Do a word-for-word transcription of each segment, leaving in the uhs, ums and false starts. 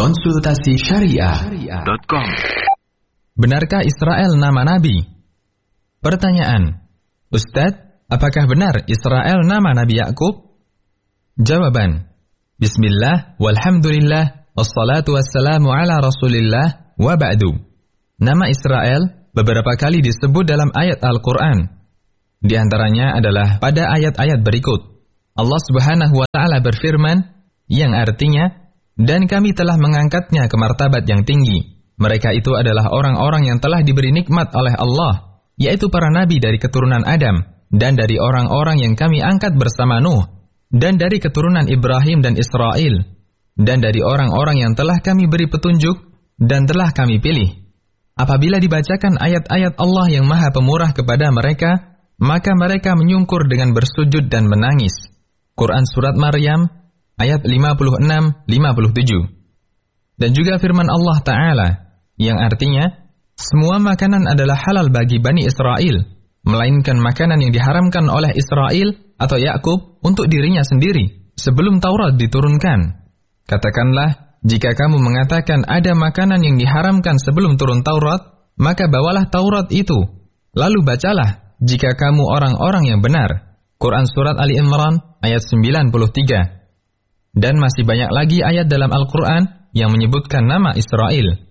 konsultasi syariah dot com. Benarkah Israel nama nabi? Pertanyaan, Ustadz, apakah benar Israel nama Nabi Yakub? Jawaban, Bismillah, walhamdulillah, wassalatu wassalamu ala rasulillah, wa ba'du. Nama Israel beberapa kali disebut dalam ayat Al-Quran. Di antaranya adalah pada ayat-ayat berikut. Allah Subhanahu wa Ta'ala berfirman, yang artinya, dan kami telah mengangkatnya ke martabat yang tinggi. Mereka itu adalah orang-orang yang telah diberi nikmat oleh Allah, yaitu para nabi dari keturunan Adam, dan dari orang-orang yang kami angkat bersama Nuh, dan dari keturunan Ibrahim dan Israel, dan dari orang-orang yang telah kami beri petunjuk, dan telah kami pilih. Apabila dibacakan ayat-ayat Allah yang maha pemurah kepada mereka, maka mereka menyungkur dengan bersujud dan menangis. Quran Surat Maryam, ayat lima puluh enam sampai lima puluh tujuh. Dan juga firman Allah Ta'ala, yang artinya, semua makanan adalah halal bagi Bani Israel, melainkan makanan yang diharamkan oleh Israel atau Yakub untuk dirinya sendiri, sebelum Taurat diturunkan. Katakanlah, jika kamu mengatakan ada makanan yang diharamkan sebelum turun Taurat, maka bawalah Taurat itu. Lalu bacalah, jika kamu orang-orang yang benar. Quran Surat Ali Imran, ayat sembilan puluh tiga. Dan masih banyak lagi ayat dalam Al-Quran yang menyebutkan nama Israel.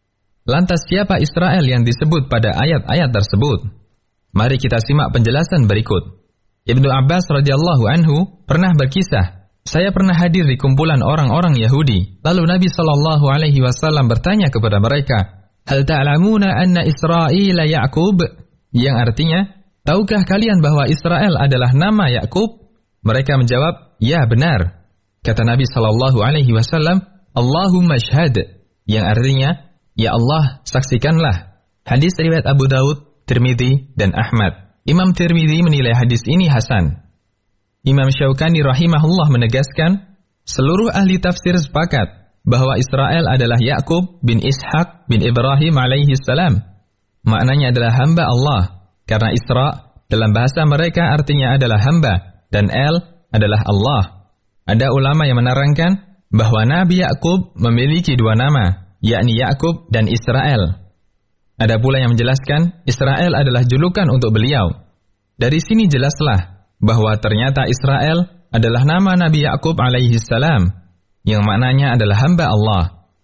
Lantas siapa Israel yang disebut pada ayat-ayat tersebut? Mari kita simak penjelasan berikut. Ibnu Abbas radhiyallahu anhu pernah berkisah, saya pernah hadir di kumpulan orang-orang Yahudi. Lalu Nabi sallallahu alaihi wasallam bertanya kepada mereka, Hal ta'lamuna anna Israila Ya'qub? Yang artinya, tahukah kalian bahwa Israel adalah nama Yakub? Mereka menjawab, ya benar. Kata Nabi sallallahu alaihi wasallam, Allahumma syhad, yang artinya, ya Allah, saksikanlah. Hadis riwayat Abu Daud, Tirmidzi, dan Ahmad. Imam Tirmidzi menilai hadis ini hasan. Imam Syaukani rahimahullah menegaskan, seluruh ahli tafsir sepakat bahwa Israel adalah Yakub bin Ishaq bin Ibrahim alaihi salam. Maknanya adalah hamba Allah, karena Isra dalam bahasa mereka artinya adalah hamba, dan El adalah Allah. Ada ulama yang menerangkan bahwa Nabi Yakub memiliki dua nama, yakni Yakub dan Israel. Ada pula yang menjelaskan Israel adalah julukan untuk beliau. Dari sini jelaslah bahwa ternyata Israel adalah nama Nabi Yakub alaihi salam, yang maknanya adalah hamba Allah.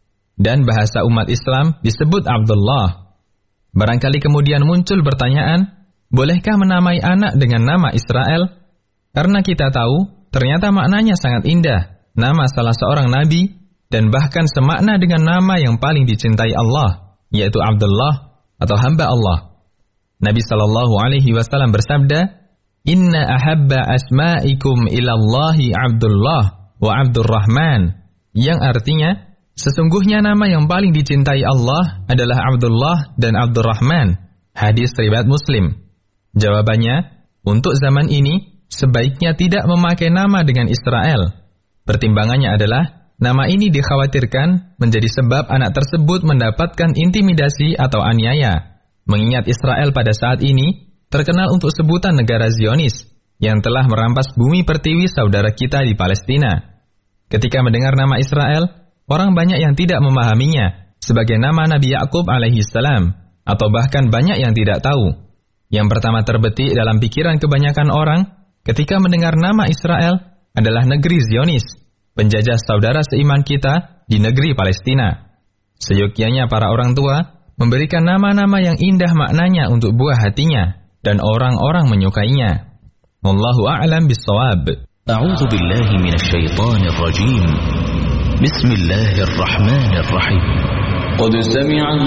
Dan bahasa umat Islam disebut Abdullah. Barangkali kemudian muncul pertanyaan, bolehkah menamai anak dengan nama Israel? Karena kita tahu ternyata maknanya sangat indah, nama salah seorang nabi, dan bahkan semakna dengan nama yang paling dicintai Allah, yaitu Abdullah atau hamba Allah. Nabi sallallahu alaihi wasallam bersabda, Inna ahabba asma'ikum ilallahi Abdullah wa Abdurrahman, yang artinya, sesungguhnya nama yang paling dicintai Allah adalah Abdullah dan Abdurrahman. Hadis riwayat Muslim. Jawabannya, untuk zaman ini, sebaiknya tidak memakai nama dengan Israel. Pertimbangannya adalah, nama ini dikhawatirkan menjadi sebab anak tersebut mendapatkan intimidasi atau aniaya. Mengingat Israel pada saat ini terkenal untuk sebutan negara Zionis yang telah merampas bumi pertiwi saudara kita di Palestina. Ketika mendengar nama Israel, orang banyak yang tidak memahaminya sebagai nama Nabi Yakub alaihi salam, atau bahkan banyak yang tidak tahu. Yang pertama terbetik dalam pikiran kebanyakan orang ketika mendengar nama Israel adalah negeri Zionis, penjajah saudara seiman kita di negeri Palestina. Seyogyanya para orang tua memberikan nama-nama yang indah maknanya untuk buah hatinya, dan orang-orang menyukainya. Wallahu a'lam bis-shawab. A'udzu billahi minasy syaithanir rajim. Bismillahirrahmanirrahim. Qad sami'a